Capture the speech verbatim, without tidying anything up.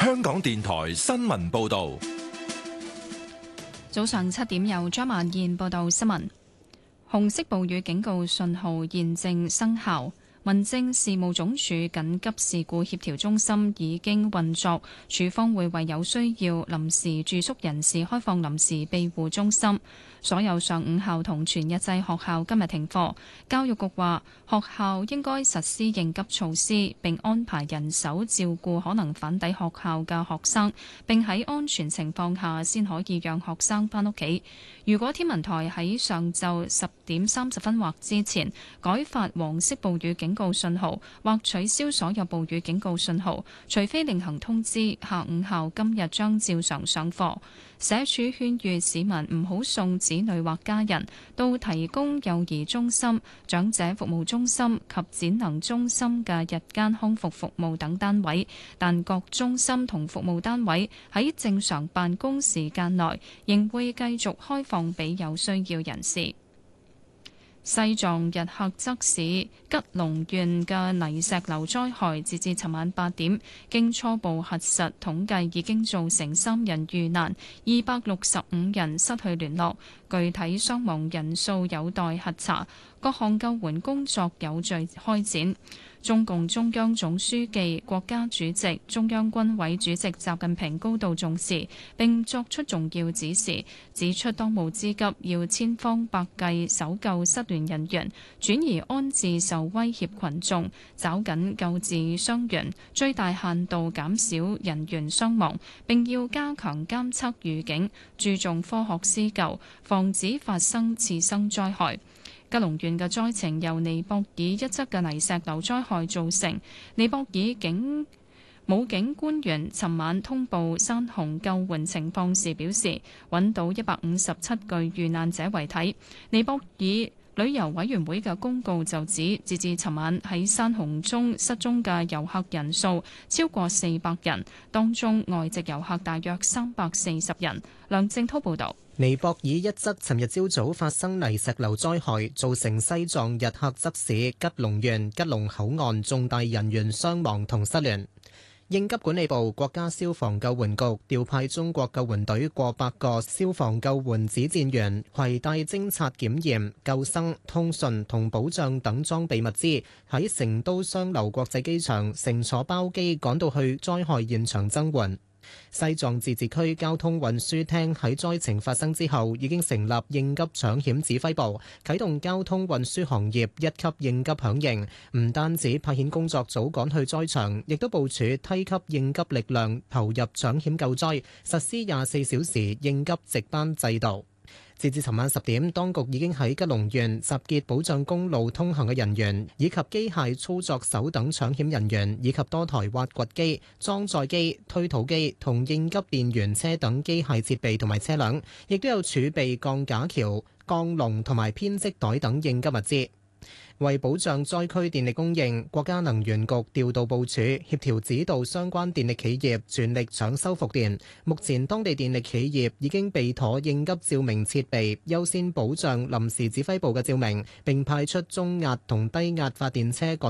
香港電台新聞報道。 早上七點由張萬燕報道新聞。紅色暴雨警告信號現正生效。民政事務總署緊急事故協調中心已經運作，署方會為有需要臨時住宿人士開放臨時庇護中心。所有上午校同全日制學校今日停課。教育局話，學校應該實施應急措施，並安排人手照顧可能返抵學校嘅學生，並喺安全情況下先可以讓學生返屋企。如果天文台喺上晝十點三十分或之前改發黃色暴雨警告信號，或取消所有暴雨警告信號，除非另行通知，下午校今日將照常上課。社署勸喻市民唔好送子女或家人到提供幼兒中心、長者服務中心及展能中心嘅日間康復服務等單位，但各中心同服務單位喺正常辦公時間內仍會繼續開放俾有需要人士。西藏日喀則市吉隆縣嘅泥石流災害，截至尋晚八點，經初步核實統計已經造成三人遇難，二百六十五人失去聯絡，具體傷亡人數有待核查，各項救援工作有序開展。中共中央總書記、國家主席、中央軍委主席習近平高度重視，並作出重要指示，指出當務之急要千方百計搜救失聯人員，轉移安置受威脅群眾，抓緊救治傷員，最大限度減少人員傷亡，並要加強監測預警，注重科學施救，防止發生次生災害。吉隆縣嘅災情由尼泊爾一側嘅泥石流災害造成。尼泊爾警武警官員尋晚通報山洪救援情況時表示，揾到一百五十七具遇難者遺體。尼泊爾旅遊委員會嘅公告就指，截至尋晚喺山洪中失蹤嘅遊客人數超過四百人，當中外籍遊客大約三百四十人。梁正滔報導。 尼泊爾一側尋日朝早發生泥石流災害，造成西藏日喀則市吉隆縣吉隆口岸重大人員傷亡同失聯。應急管理部、國家消防救援局調派中國救援隊過百個消防救援指戰員，攜帶偵察、檢驗、救生、通訊同保障等裝備物資，喺成都雙流國際機場乘坐包機趕到去災害現場增援。西藏自治區交通運輸廳喺災情發生之後已經成立應急搶險指揮部，啟動交通運輸行業一級應急響應，唔單止派遣工作組趕去災場，亦都部署梯級應急力量投入搶險救災，實施廿四小時應急值班制度。截至尋晚十點，當局已經喺吉隆縣集結保障公路通行嘅人員，以及機械操作手等搶險人員，以及多台挖掘機、裝載機、推土機同應急電源車等機械設備同埋車輛，亦都有儲備鋼架橋、鋼籠同埋編織袋等應急物資。為保障災區電力供應，國家能源局調度部署，協調指導相關電力企業全力搶修復電。目前當地電力企業已經備妥應急照明設備，優先保障臨時指揮部嘅照明，並派出中壓同低壓發電車趕